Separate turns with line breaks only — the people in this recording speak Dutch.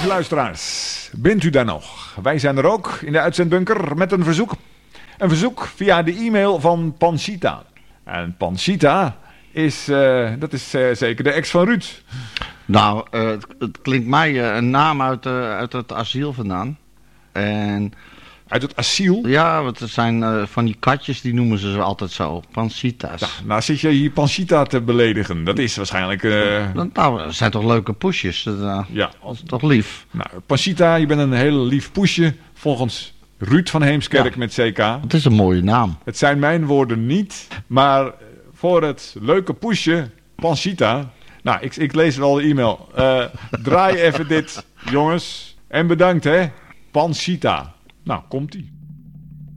luisteraars, bent u daar nog? Wij zijn er ook in de uitzendbunker met een verzoek. Een verzoek via de e-mail van Panchita. En Panchita is, dat is zeker de ex van Ruud.
Nou, het klinkt mij een naam uit het asiel vandaan. En...
Uit het asiel?
Ja, want er zijn van die katjes, die noemen ze altijd zo. Panchita's.
Ja, nou zit je hier Panchita te beledigen. Dat is waarschijnlijk...
Nou, dat zijn toch leuke poesjes.
Ja.
Dat is toch lief.
Nou, Panchita, je bent een heel lief poesje. Volgens Ruud van Heemskerk met CK.
Het is een mooie naam.
Het zijn mijn woorden niet. Maar voor het leuke poesje, Panchita... Nou, ik lees wel de e-mail. Draai even dit, jongens. En bedankt, hè. Panchita. Nou, komt-ie.